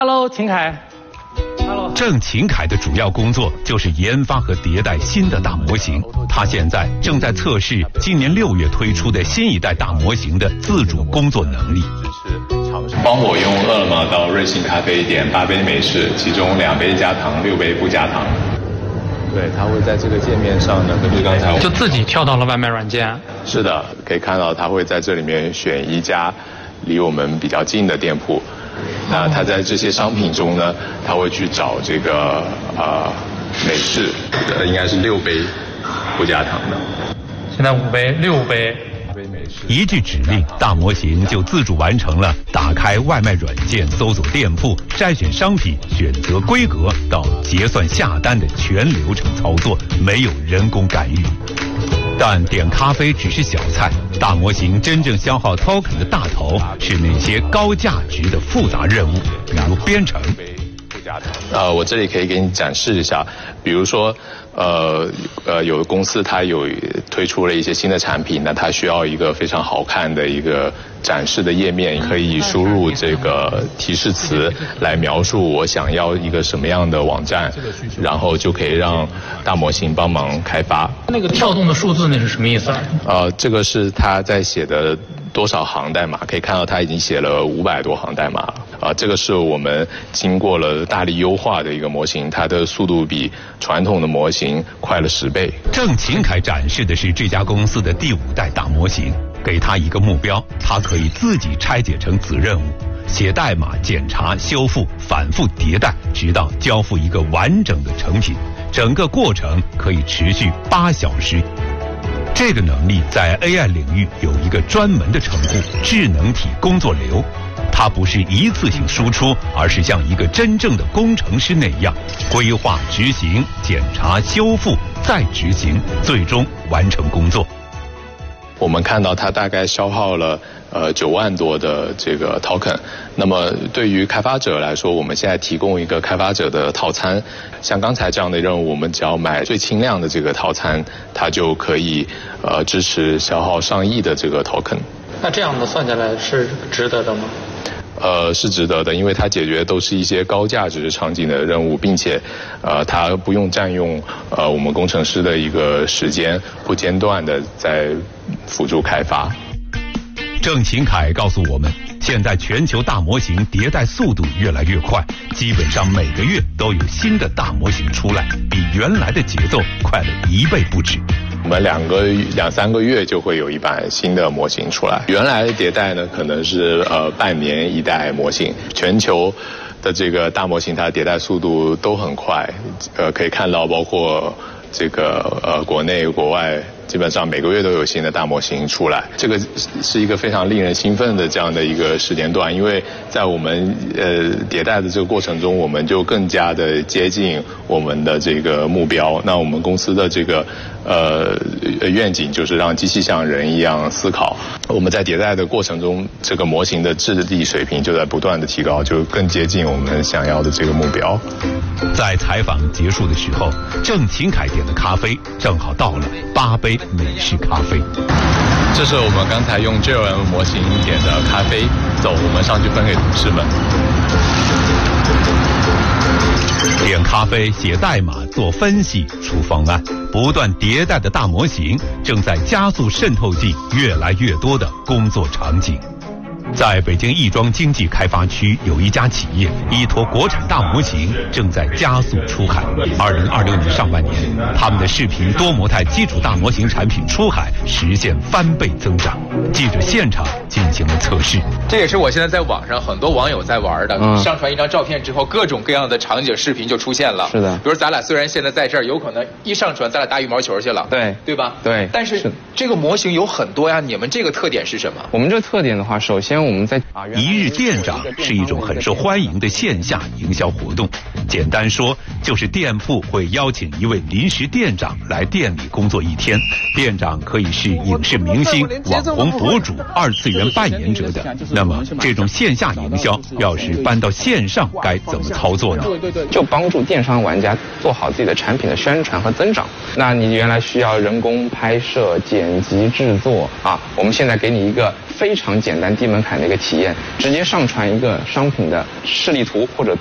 Hello， 秦凯。Hello。 郑秦凯的主要工作就是研发和迭代新的大模型。他现在正在测试今年6月推出的新一代大模型的自主工作能力。 帮我用饿了么到瑞幸咖啡点8杯美式，其中2杯加糖，6杯不加糖。对，它会在这个界面上呢，根据刚才就自己跳到了外卖软件。 是的，可以看到它会在这里面选一家离我们比较近的店铺。那它在这些商品中呢，它会去找这个美式，应该是6杯不加糖的。 现在5杯、6杯。 一句指令，大模型就自主完成了打开外卖软件、搜索店铺、筛选商品、选择规格到结算下单的全流程操作，没有人工干预。但点咖啡只是小菜，大模型真正消耗 token 的大头是那些高价值的复杂任务，比如编程。 我这里可以给你展示一下，比如说，有的公司它有推出了一些新的产品，那它需要一个非常好看的一个展示的页面，可以输入这个提示词来描述我想要一个什么样的网站，然后就可以让大模型帮忙开发。 那个跳动的数字那是什么意思？ 这个是他在写的多少行代码，可以看到他已经写了500多行代码了。这个是我们经过了大力优化的一个模型，它的速度比传统的模型快了10倍。 郑秦凯展示的是这家公司的第5代大模型，给他一个目标，他可以自己拆解成子任务，写代码、检查、修复、反复迭代，直到交付一个完整的成品。整个过程可以持续8小时。这个能力在 AI 领域有一个专门的称呼——智能体工作流。它不是一次性输出，而是像一个真正的工程师那样，规划、执行、检查、修复，再执行，最终完成工作。 我们看到它大概消耗了9万多的这个 token。那么对于开发者来说，我们现在提供一个开发者的套餐，像刚才这样的任务，我们只要买最轻量的这个套餐，它就可以支持消耗上亿的这个 token。 那这样的算下来是值得的吗？ 是值得的，因为它解决都是一些高价值场景的任务，并且它不用占用我们工程师的一个时间，不间断的在辅助开发。 郑秦凯告诉我们，现在全球大模型迭代速度越来越快，基本上每个月都有新的大模型出来，比原来的节奏快了1倍不止。 我们2、3个月就会有一版新的模型出来。原来的迭代呢，可能是半年一代模型。全球的这个大模型，它迭代速度都很快。可以看到，包括这个国内国外，基本上每个月都有新的大模型出来。这个是一个非常令人兴奋的这样的一个时间段，因为在我们迭代的这个过程中，我们就更加的接近我们的这个目标。那我们公司的这个愿景就是让机器像人一样思考。我们在迭代的过程中，这个模型的智力水平就在不断的提高，就更接近我们想要的这个目标。 在采访结束的时候，郑秦凯点的咖啡正好到了8杯美式咖啡。 这是我们刚才用 JLM 模型点的咖啡，走，我们上去分给同事们。 点咖啡、写代码、做分析、出方案，不断迭代的大模型正在加速渗透进越来越多的工作场景。在北京亦庄经济开发区，有一家企业依托国产大模型正在加速出海。2026年上半年，他们的视频多模态基础大模型产品出海实现翻倍增长。记者现场进行了测试， 这也是我现在在网上很多网友在玩的。上传一张照片之后，各种各样的场景视频就出现了。 是的， 比如咱俩虽然现在在这儿，有可能一上传咱俩打羽毛球去了，对吧？ 对。 但是这个模型有很多呀，你们这个特点是什么？ 我们这个特点的话，首先我们在一日店长是一种很受欢迎的线下营销活动。简单说，就是店铺会邀请一位临时店长来店里工作1天，店长可以是影视明星、网红博主、2次元扮演者等。那么这种线下营销要是搬到线上该怎么操作呢？ 就帮助电商玩家做好自己的产品的宣传和增长。那你原来需要人工拍摄、剪辑、制作啊，我们现在给你一个非常简单低门槛的一个体验，直接上传一个商品的示例图或者